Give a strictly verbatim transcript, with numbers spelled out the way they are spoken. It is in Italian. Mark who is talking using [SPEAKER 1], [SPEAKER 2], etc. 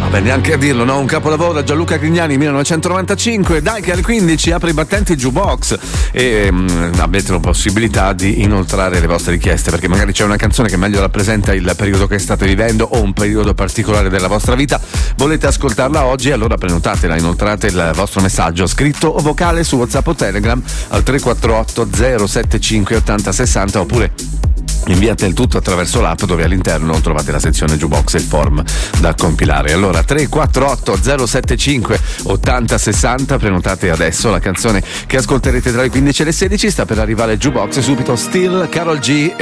[SPEAKER 1] Vabbè, neanche a dirlo, no? Un capolavoro da Gianluca Grignani, millenovecentonovantacinque. Dai che alle quindici apre i battenti Jukebox e mh, avete la possibilità di inoltrare le vostre richieste, perché magari c'è una canzone che meglio rappresenta il periodo che state vivendo o un periodo particolare della vostra vita. Volete ascoltarla oggi? Allora prenotatela, inoltrate il vostro messaggio scritto o vocale su WhatsApp o Telegram al tre quattro otto zero sette cinque otto zero sei zero, oppure inviate il tutto attraverso l'app, dove all'interno trovate la sezione Jukebox e il form da compilare. Allora tre quattro otto zero sette cinque otto zero sei zero, prenotate adesso la canzone che ascolterete tra le quindici e le sedici. Sta per arrivare Jukebox e subito Still, Karol G